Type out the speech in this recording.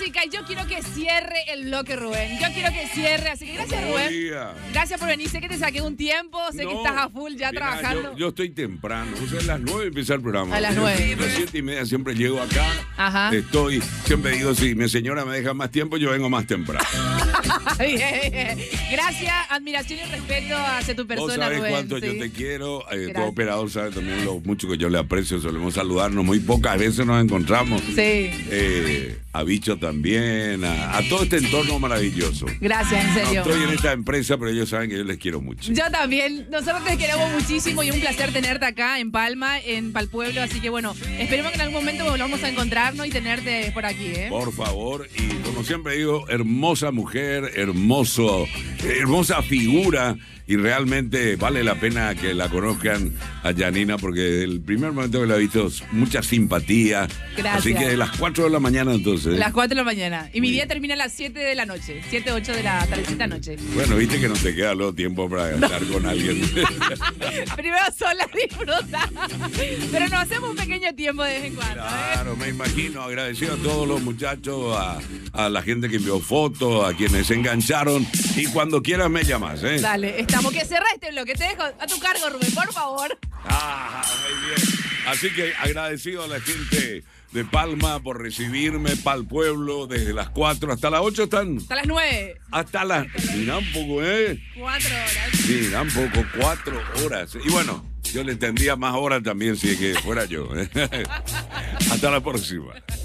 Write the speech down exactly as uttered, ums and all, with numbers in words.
música y yo quiero que cierre el bloque, Rubén. Yo quiero que cierre, así que gracias, Rubén. Día. Gracias por venir. Sé que te saqué un tiempo, sé No, que estás a full ya mira, trabajando. Yo, yo estoy temprano. O sea, a las nueve empieza el programa. A las nueve. A las siete y media siempre llego acá. Ajá. Estoy, siempre digo, si mi señora me deja más tiempo, yo vengo más temprano. Bien. Gracias, admiración y respeto hacia tu persona, Vos sabés Rubén. cuánto sí. yo te quiero. Eh, tu Gracias. operador sabe también lo mucho que yo le aprecio. Solemos saludarnos. Muy pocas veces nos encontramos. Sí. Eh, a Bicho también. A, a todo este entorno maravilloso. Gracias, en No serio. estoy en esta empresa, pero ellos saben que yo les quiero mucho. Yo también. Nosotros te queremos muchísimo y un placer tenerte acá en Palma, en Palpueblo. Así que bueno, esperemos que en algún momento volvamos a encontrarnos y tenerte por aquí, ¿eh? Por favor, y como siempre digo, hermosa mujer, hermoso, hermosa figura, y realmente vale la pena que la conozcan a Janina, porque desde el primer momento que la he visto, mucha simpatía. Gracias. Así que de las cuatro de la mañana entonces. Las cuatro de la mañana. Y mi Muy día bien. termina a las siete de la noche. siete, ocho de la tardecita noche. Bueno, viste que no te queda luego tiempo para estar con alguien. Primero sola disfruta. Pero nos hacemos un pequeño tiempo de vez en cuando, ¿eh? Claro, me imagino, agradecido a todos los muchachos, a, a la gente que envió fotos, a quienes se engancharon, y cuando quieras me llamas, ¿eh? Dale, estamos. Que cerrá este bloque. Te dejo a tu cargo, Rubén, por favor. Ah, muy bien. Así que agradecido a la gente de Palma por recibirme, pa'l pueblo, desde las cuatro hasta las ocho están. Hasta las nueve. Hasta las. Mira un poco, ¿eh? Cuatro horas. Mira un poco, cuatro horas. Y bueno, yo le tendría más horas también si es que fuera yo. Hasta la próxima.